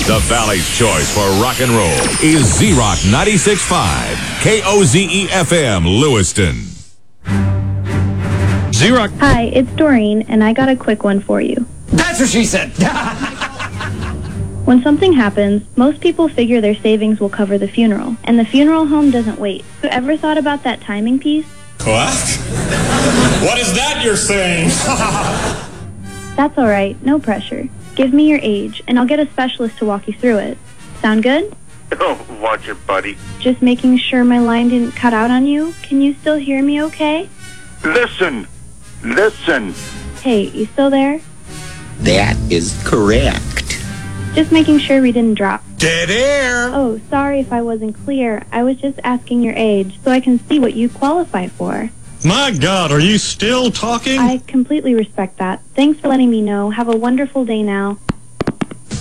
The Valley's choice for rock and roll is Z-Rock 96.5, KOZE-FM, Lewiston. Z-Rock. Hi, it's Doreen, and I got a quick one for you. That's what she said. When something happens, most people figure their savings will cover the funeral, and the funeral home doesn't wait. Have you ever thought about that timing piece? What? What is that you're saying? That's all right, no pressure. Give me your age, and I'll get a specialist to walk you through it. Sound good? Oh, watch it, buddy. Just making sure my line didn't cut out on you. Can you still hear me okay? Listen. Hey, you still there? That is correct. Just making sure we didn't drop. Dead air. Oh, sorry if I wasn't clear. I was just asking your age so I can see what you qualify for. My God, are you still talking? I completely respect that. Thanks for letting me know. Have a wonderful day now.